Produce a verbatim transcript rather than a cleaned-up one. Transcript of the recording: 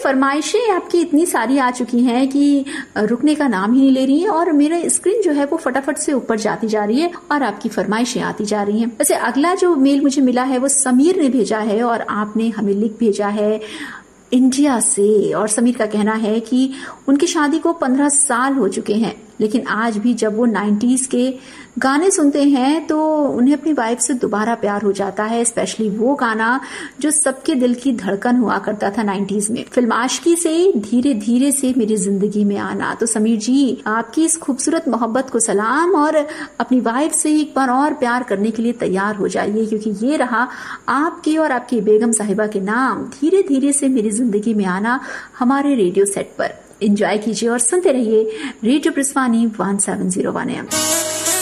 फरमाइशें आपकी इतनी सारी आ चुकी हैं कि रुकने का नाम ही नहीं ले रही हैं और मेरा स्क्रीन जो है वो फटाफट से ऊपर जाती जा रही है और आपकी फरमाइशें आती जा रही हैं। वैसे अगला जो मेल मुझे मिला है वो समीर ने भेजा है और आपने हमें लिख भेजा है इंडिया से। और समीर का कहना है कि उनकी शादी को पंद्रह साल हो चुके हैं, लेकिन आज भी जब वो नाइन्टीज के गाने सुनते हैं तो उन्हें अपनी वाइफ से दोबारा प्यार हो जाता है, स्पेशली वो गाना जो सबके दिल की धड़कन हुआ करता था नाइन्टीज में, फिल्म आशिकी से धीरे धीरे से मेरी जिंदगी में आना। तो समीर जी, आपकी इस खूबसूरत मोहब्बत को सलाम और अपनी वाइफ से एक बार और प्यार करने के लिए तैयार हो जाइए, क्योंकि ये रहा आपके और आपकी बेगम साहिबा के नाम, धीरे धीरे से मेरी जिंदगी में आना, हमारे रेडियो सेट पर। एंजॉय कीजिए और सुनते रहिए radio प्रिस्वानी one seven zero one M.